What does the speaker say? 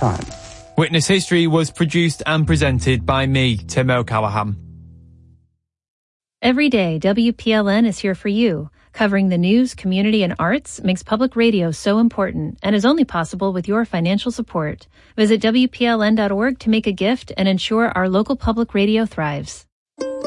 time. Witness History was produced and presented by me, Tim O'Callaghan. Every day, WPLN is here for you. Covering the news, community, and arts makes public radio so important and is only possible with your financial support. Visit WPLN.org to make a gift and ensure our local public radio thrives.